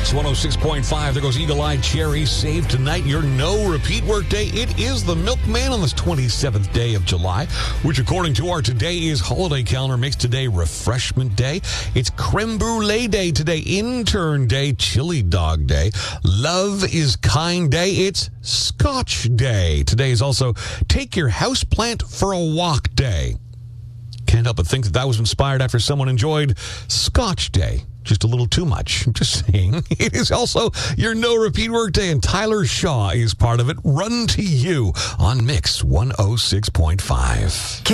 Mix 106.5. There goes Eagle Eye Cherry. Save tonight your no repeat work day. It is the Milkman on this 27th day of July, which according to our Today is Holiday calendar makes today Refreshment Day. It's Creme Brulee Day today, Intern Day, Chili Dog Day, Love is Kind Day. It's Scotch Day. Today is also Take Your Houseplant for a Walk Day. Can't help but think that was inspired after someone enjoyed Scotch Day. Just a little too much. I'm just saying. It is also your no repeat work day, and Tyler Shaw is part of it. Run to You on Mix 106.5.